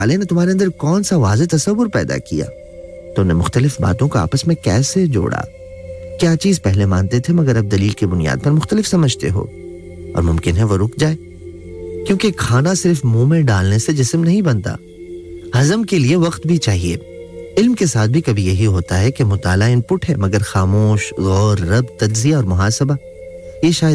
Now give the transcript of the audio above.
वाले ने तुम्हारे अंदर कौन सा वाज़ेह तसव्वुर पैदा किया? तुमने मुख्तलिफ बातों को आपस में कैसे जोड़ा? क्या चीज पहले मानते थे मगर अब दलील की बुनियाद पर मुख्तलिफ समझते हो? और मुमकिन है वो रुक जाए, क्योंकि खाना सिर्फ मुंह में डालने से जिस्म नहीं बनता, हजम के लिए वक्त भी चाहिए। इल्म के साथ भी कभी यही होता है कि मुताला इनपुट है मगर खामोश, गौर, रब, तज्जिया और मुहासबा ये शायद